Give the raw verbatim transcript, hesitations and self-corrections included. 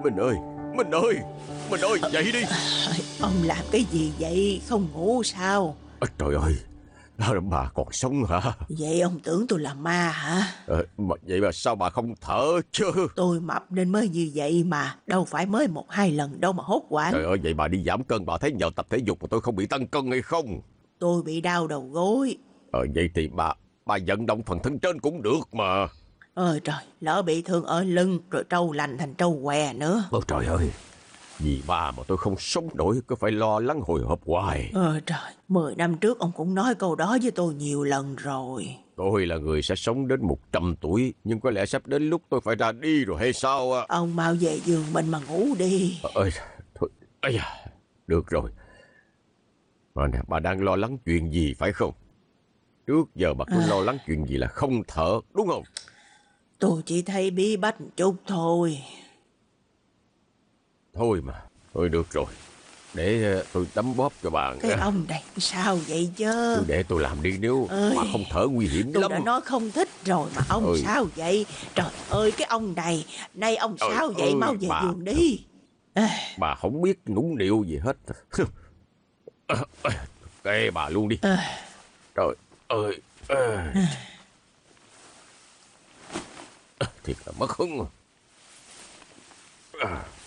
Minh ơi, Minh ơi, Minh ơi, dậy đi. Ông làm cái gì vậy? Không ngủ sao? À, trời ơi, bà còn sống hả? Vậy ông tưởng tôi là ma hả? Ờ, mà vậy mà sao bà không thở chứ? Tôi mập nên mới như vậy mà. Đâu phải mới một hai lần đâu mà hốt hoảng. Trời ơi, vậy bà đi giảm cân, bà thấy nhờ tập thể dục mà tôi không bị tăng cân hay không? Tôi bị đau đầu gối. Ờ, vậy thì bà, bà vận động phần thân trên cũng được mà. Ơi trời, lỡ bị thương ở lưng rồi trâu lành thành trâu què nữa. Ôi trời ơi, vì bà mà tôi không sống nổi, cứ phải lo lắng hồi hộp hoài. Ơi trời, mười năm trước ông cũng nói câu đó với tôi nhiều lần rồi. Tôi là người sẽ sống đến một trăm tuổi, nhưng có lẽ sắp đến lúc tôi phải ra đi rồi hay sao ạ? Ông mau về giường mình mà ngủ đi. Ờ, ơi, thôi, ây da, được rồi. Mà nè, bà đang lo lắng chuyện gì phải không? Trước giờ bà cứ lo lắng chuyện gì là không thở, đúng không? Tôi chỉ thấy bí bách một chút thôi. Thôi mà, thôi được rồi. Để ờ, tôi đấm bóp cho bà. Cái ông này sao vậy chứ? Cứ để tôi làm đi, nếu Ơi, bà không thở nguy hiểm tôi lắm. đã nói không thích rồi mà ông Ơi, sao vậy? Trời ơi, cái ông này, nay ông trời sao vậy? Mau ơi, về bà, giường đi. Ê, bà không biết nũng nịu gì hết. Kệ bà luôn đi. ê, Trời ơi, ê, thiệt là mất hứng. À.